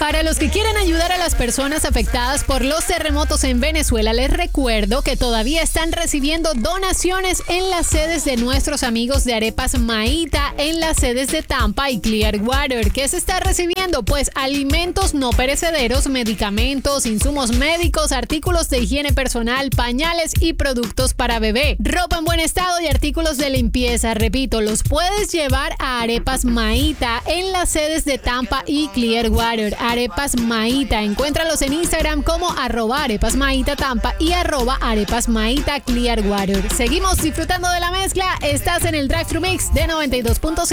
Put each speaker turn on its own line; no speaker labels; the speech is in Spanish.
Para los que quieren ayudar a las personas afectadas por los terremotos en Venezuela, les recuerdo que todavía están recibiendo donaciones en las sedes de nuestros amigos de Arepas Maíta, en las sedes de Tampa y Clearwater. ¿Qué se está recibiendo? Pues alimentos no perecederos, medicamentos, insumos médicos, artículos de higiene personal, pañales y productos para bebé, ropa en buen estado y artículos de limpieza. Repito, los puedes llevar a Arepas Maíta en las sedes de Tampa y Clearwater. Arepas Maíta, encuéntralos en Instagram como @arepasmaitatampa y @arepasmaitaclearwater. Seguimos disfrutando de la mezcla. Estás en el Drive Thru Mix de 92.5.